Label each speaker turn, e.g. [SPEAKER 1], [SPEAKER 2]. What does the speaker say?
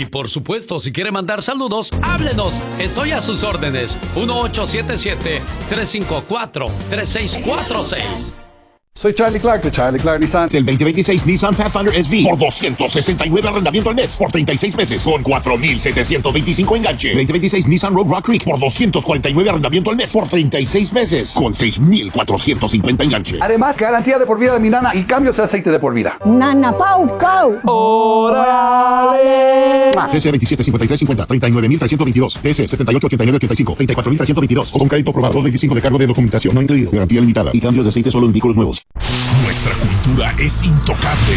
[SPEAKER 1] Y por supuesto, si quiere mandar saludos, háblenos. Estoy a sus órdenes. 1877-354-3646.
[SPEAKER 2] Soy Charlie Clark de Charlie Clark Nissan.
[SPEAKER 3] Del 2026 Nissan Pathfinder SV por $269 arrendamiento al mes por 36 meses con $4,725 enganche. 2026 Nissan Rogue Rock Creek por $249 arrendamiento al mes por 36 meses con $6,450 enganche.
[SPEAKER 2] Además, garantía de por vida de mi nana y cambios de aceite de por vida.
[SPEAKER 4] Nana Pau Pau.
[SPEAKER 2] ¡Órale!
[SPEAKER 3] TC 275350, 39,322. TC 788985, 34,322. Con crédito aprobado, 25 de cargo de documentación no incluido. Garantía limitada y cambios de aceite solo en vehículos nuevos.
[SPEAKER 5] Nuestra cultura es intocable.